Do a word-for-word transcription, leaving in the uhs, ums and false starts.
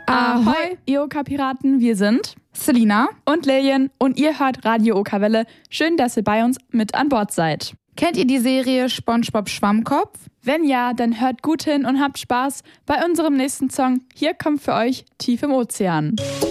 Ahoi, ihr Oka-Piraten, wir sind Selina und Lillian und ihr hört Radio Oka-Welle. Schön, dass ihr bei uns mit an Bord seid. Kennt ihr die Serie SpongeBob Schwammkopf? Wenn ja, dann hört gut hin und habt Spaß bei unserem nächsten Song. Hier kommt für euch Tief im Ozean.